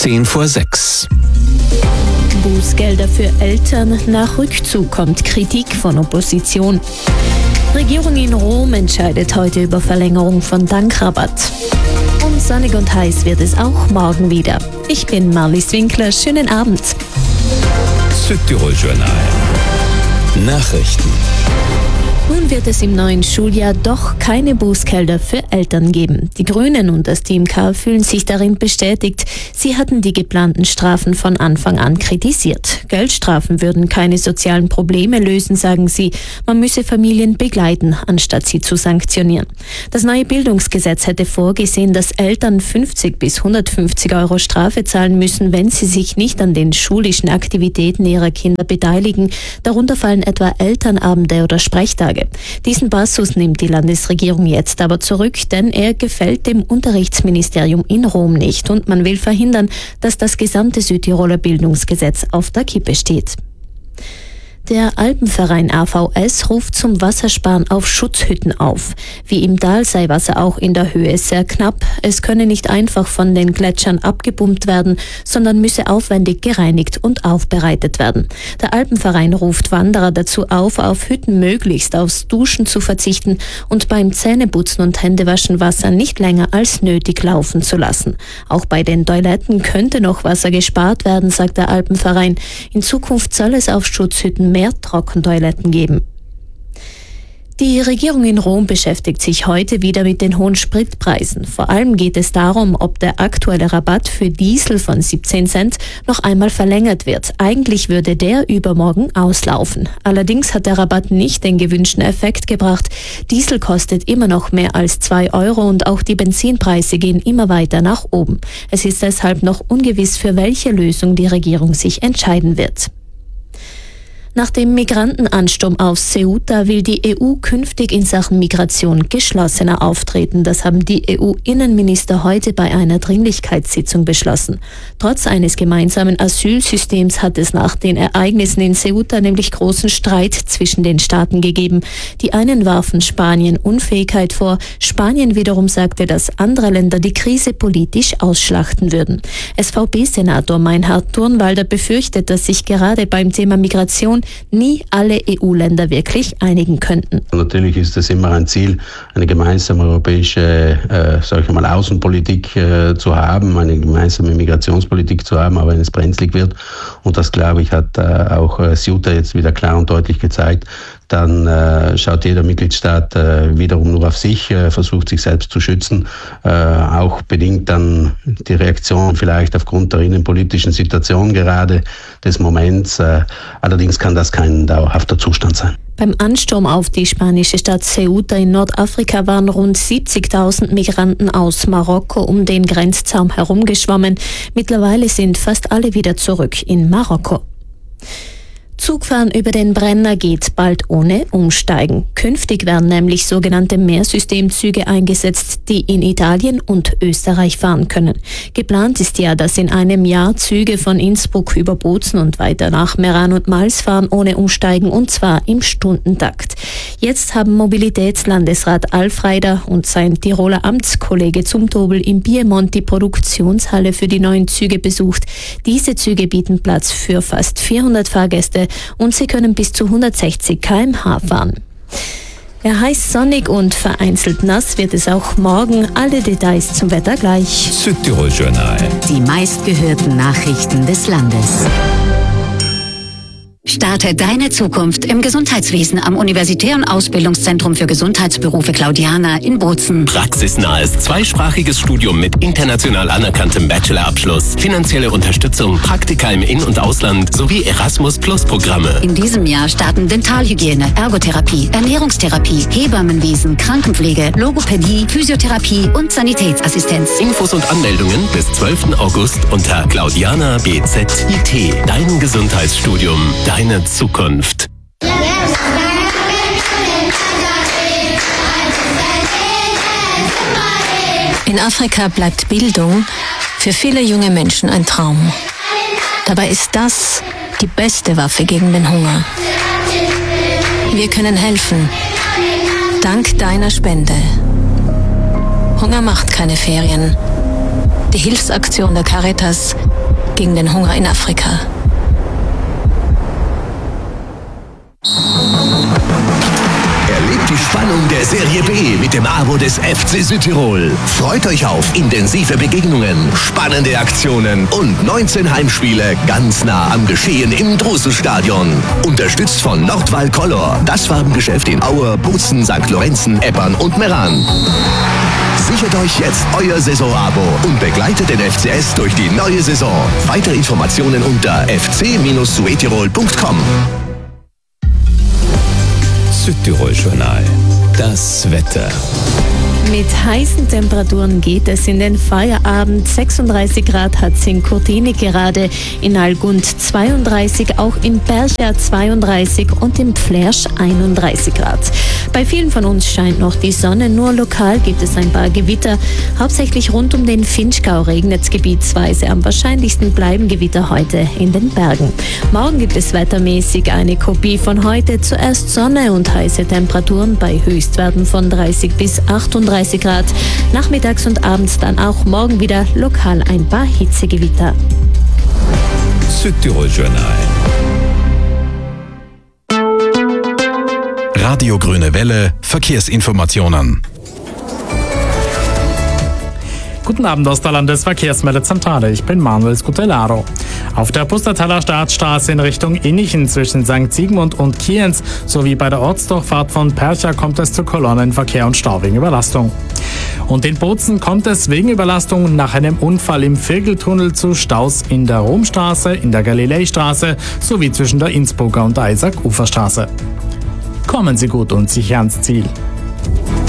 5:10. Bußgelder für Eltern, nach Rückzug kommt Kritik von Opposition. Regierung in Rom entscheidet heute über Verlängerung von Tankrabatt. Und sonnig und heiß wird es auch morgen wieder. Ich bin Marlies Winkler, schönen Abend. Südtirol Journal. Nachrichten. Nun wird es im neuen Schuljahr doch keine Bußgelder für Eltern geben. Die Grünen und das Team K fühlen sich darin bestätigt. Sie hatten die geplanten Strafen von Anfang an kritisiert. Geldstrafen würden keine sozialen Probleme lösen, sagen sie. Man müsse Familien begleiten, anstatt sie zu sanktionieren. Das neue Bildungsgesetz hätte vorgesehen, dass Eltern 50 bis 150 Euro Strafe zahlen müssen, wenn sie sich nicht an den schulischen Aktivitäten ihrer Kinder beteiligen. Darunter fallen etwa Elternabende oder Sprechtage. Diesen Passus nimmt die Landesregierung jetzt aber zurück, denn er gefällt dem Unterrichtsministerium in Rom nicht und man will verhindern, dass das gesamte Südtiroler Bildungsgesetz auf der Kippe steht. Der Alpenverein AVS ruft zum Wassersparen auf Schutzhütten auf. Wie im Tal sei Wasser auch in der Höhe sehr knapp. Es könne nicht einfach von den Gletschern abgepumpt werden, sondern müsse aufwendig gereinigt und aufbereitet werden. Der Alpenverein ruft Wanderer dazu auf Hütten möglichst aufs Duschen zu verzichten und beim Zähneputzen und Händewaschen Wasser nicht länger als nötig laufen zu lassen. Auch bei den Toiletten könnte noch Wasser gespart werden, sagt der Alpenverein. In Zukunft soll es auf Schutzhütten mehr Trockentoiletten geben. Die Regierung in Rom beschäftigt sich heute wieder mit den hohen Spritpreisen. Vor allem geht es darum, ob der aktuelle Rabatt für Diesel von 17 Cent noch einmal verlängert wird. Eigentlich würde der übermorgen auslaufen. Allerdings hat der Rabatt nicht den gewünschten Effekt gebracht. Diesel kostet immer noch mehr als 2 Euro und auch die Benzinpreise gehen immer weiter nach oben. Es ist deshalb noch ungewiss, für welche Lösung die Regierung sich entscheiden wird. Nach dem Migrantenansturm auf Ceuta will die EU künftig in Sachen Migration geschlossener auftreten. Das haben die EU-Innenminister heute bei einer Dringlichkeitssitzung beschlossen. Trotz eines gemeinsamen Asylsystems hat es nach den Ereignissen in Ceuta nämlich großen Streit zwischen den Staaten gegeben. Die einen warfen Spanien Unfähigkeit vor. Spanien wiederum sagte, dass andere Länder die Krise politisch ausschlachten würden. SVP-Senator Meinhard Turnwalder befürchtet, dass sich gerade beim Thema Migration nie alle EU-Länder wirklich einigen könnten. Natürlich ist es immer ein Ziel, eine gemeinsame europäische Außenpolitik zu haben, eine gemeinsame Migrationspolitik zu haben, aber wenn es brenzlig wird, und das, glaube ich, hat auch Ceuta jetzt wieder klar und deutlich gezeigt, dann schaut jeder Mitgliedstaat wiederum nur auf sich, versucht sich selbst zu schützen, auch bedingt dann die Reaktion vielleicht aufgrund der innenpolitischen Situation gerade des Moments. Allerdings kann das kein dauerhafter Zustand sein. Beim Ansturm auf die spanische Stadt Ceuta in Nordafrika waren rund 70.000 Migranten aus Marokko um den Grenzzaun herumgeschwommen. Mittlerweile sind fast alle wieder zurück in Marokko. Zugfahren über den Brenner geht bald ohne Umsteigen. Künftig werden nämlich sogenannte Mehrsystemzüge eingesetzt, die in Italien und Österreich fahren können. Geplant ist ja, dass in einem Jahr Züge von Innsbruck über Bozen und weiter nach Meran und Mals fahren ohne Umsteigen, und zwar im Stundentakt. Jetzt haben Mobilitätslandesrat Alf Reider und sein Tiroler Amtskollege Zumtobel im Piemont die Produktionshalle für die neuen Züge besucht. Diese Züge bieten Platz für fast 400 Fahrgäste und sie können bis zu 160 km/h fahren. Ja, heiß, sonnig und vereinzelt nass wird es auch morgen. Alle Details zum Wetter gleich. Südtirol Journal. Die meistgehörten Nachrichten des Landes. Starte deine Zukunft im Gesundheitswesen am Universitären Ausbildungszentrum für Gesundheitsberufe Claudiana in Bozen. Praxisnahes zweisprachiges Studium mit international anerkanntem Bachelorabschluss, finanzielle Unterstützung, Praktika im In- und Ausland sowie Erasmus-Plus-Programme. In diesem Jahr starten Dentalhygiene, Ergotherapie, Ernährungstherapie, Hebammenwesen, Krankenpflege, Logopädie, Physiotherapie und Sanitätsassistenz. Infos und Anmeldungen bis 12. August unter Claudiana BZIT. Dein Gesundheitsstudium, deine Zukunft. In Afrika bleibt Bildung für viele junge Menschen ein Traum. Dabei ist das die beste Waffe gegen den Hunger. Wir können helfen. Dank deiner Spende. Hunger macht keine Ferien. Die Hilfsaktion der Caritas gegen den Hunger in Afrika. Erlebt die Spannung der Serie B mit dem Abo des FC Südtirol. Freut euch auf intensive Begegnungen, spannende Aktionen und 19 Heimspiele ganz nah am Geschehen im Drusenstadion. Unterstützt von Nordwall Color, das Farbengeschäft in Aue, Bozen, St. Lorenzen, Eppern und Meran. Sichert euch jetzt euer Saisonabo und begleitet den FCS durch die neue Saison. Weitere Informationen unter fc-suetirol.com. Südtirol-Journal. Das Wetter. Mit heißen Temperaturen geht es in den Feierabend. 36 Grad hat es in Kurtini gerade, in Algund 32, auch in Bercha 32 und in Pflersch 31 Grad. Bei vielen von uns scheint noch die Sonne, nur lokal gibt es ein paar Gewitter. Hauptsächlich rund um den Vinschgau regnet es gebietsweise. Am wahrscheinlichsten bleiben Gewitter heute in den Bergen. Morgen gibt es wettermäßig eine Kopie von heute. Zuerst Sonne und heiße Temperaturen bei Höchstwerten von 30 bis 38 Grad. Nachmittags und abends dann auch morgen wieder lokal ein paar Hitzegewitter. Südtirol-Journal. Radio Grüne Welle, Verkehrsinformationen. Guten Abend aus der Landesverkehrsmeldezentrale. Ich bin Manuel Scutellaro. Auf der Pustertaler Staatsstraße in Richtung Innichen zwischen St. Sigmund und Kienz sowie bei der Ortsdurchfahrt von Percha kommt es zu Kolonnenverkehr und Stau wegen Überlastung. Und in Bozen kommt es wegen Überlastung nach einem Unfall im Virgeltunnel zu Staus in der Romstraße, in der Galileistraße sowie zwischen der Innsbrucker und der Isaac-Ufer-Straße. Kommen Sie gut und sicher ans Ziel.